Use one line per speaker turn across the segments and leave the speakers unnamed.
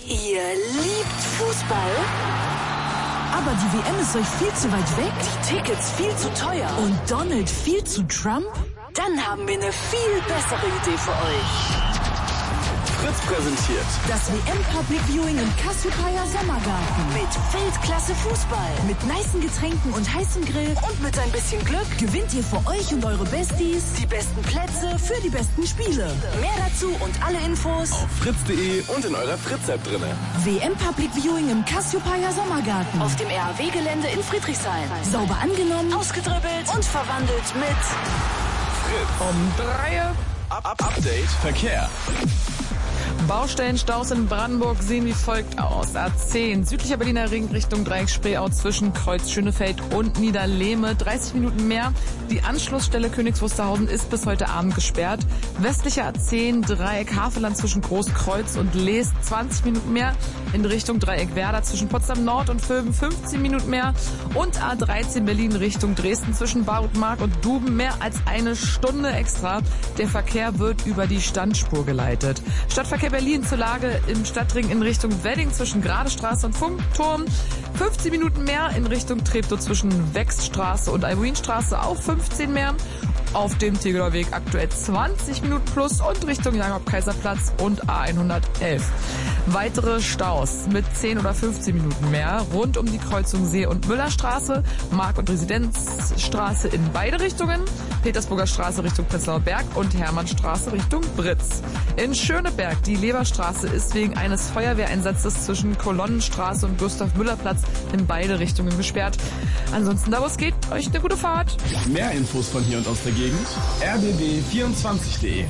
Ihr liebt Fußball?
Aber die WM ist euch viel zu weit weg?
Die Tickets viel zu teuer?
Und Donald viel zu Trump?
Dann haben wir eine viel bessere Idee für euch.
Fritz präsentiert
das WM Public Viewing im Cassiopeia Sommergarten.
Mit Weltklasse Fußball.
Mit nicen Getränken und heißem Grill.
Und mit ein bisschen Glück
gewinnt ihr für euch und eure Besties
die besten Plätze
für die besten Spiele.
Mehr dazu und alle Infos
auf fritz.de und in eurer Fritz-App drinne.
WM Public Viewing im Cassiopeia Sommergarten.
Auf dem RAW-Gelände in Friedrichshain.
Sauber angenommen,
ausgedribbelt und verwandelt mit
Fritz.
Um 3
Update Verkehr.
Baustellenstaus in Brandenburg sehen wie folgt aus. A10, südlicher Berliner Ring Richtung Dreieck Spreeau zwischen Kreuz Schönefeld und Niederlehme. 30 Minuten mehr. Die Anschlussstelle Königs Wusterhausen ist bis heute Abend gesperrt. Westlicher A10, Dreieck Havelland zwischen Großkreuz und Leest. 20 Minuten mehr. In Richtung Dreieck Werder zwischen Potsdam Nord und Vöben. 15 Minuten mehr. Und A13 Berlin Richtung Dresden zwischen Barutmark und Duben. Mehr als eine Stunde extra. Der Verkehr wird über die Standspur geleitet. Stadtverkehr Berlin zur Lage im Stadtring in Richtung Wedding zwischen Gradestraße und Funkturm. 15 Minuten mehr in Richtung Treptow zwischen Wextstraße und Albuinstraße, auch 15 mehr. Auf dem Tegeler Weg aktuell 20 Minuten plus und Richtung Jakob-Kaiser-Platz und A111. Weitere Staus mit 10 oder 15 Minuten mehr rund um die Kreuzung See- und Müllerstraße, Mark- und Residenzstraße in beide Richtungen, Petersburger Straße Richtung Prenzlauer Berg und Hermannstraße Richtung Britz. In Schöneberg, die Leberstraße ist wegen eines Feuerwehreinsatzes zwischen Kolonnenstraße und Gustav-Müller-Platz in beide Richtungen gesperrt. Ansonsten, da wo es geht, euch eine gute Fahrt.
Mehr Infos von hier und aus der Gegend rbb24.de.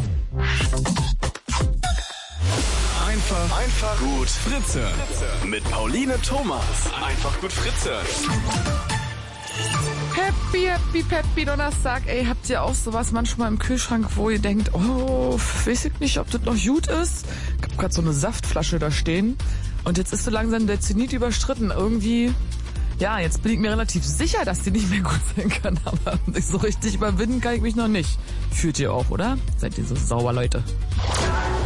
Einfach gut Fritze. Mit Pauline Thomas. Einfach gut Fritze.
Happy Donnerstag. Ey, habt ihr auch sowas manchmal im Kühlschrank, wo ihr denkt, oh, weiß ich nicht, ob das noch gut ist? Ich hab grad so eine Saftflasche da stehen und jetzt ist so langsam der Zenit überstritten. Irgendwie, ja, jetzt bin ich mir relativ sicher, dass die nicht mehr gut sein kann, aber so richtig überwinden kann ich mich noch nicht. Fühlt ihr auch, oder? Seid ihr so sauber, Leute?